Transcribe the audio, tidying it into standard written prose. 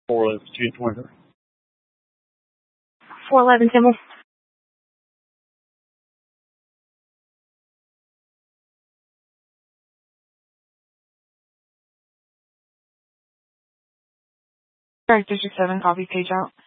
411 June 23rd. 411 Kimmel. Director 67, copy, page out.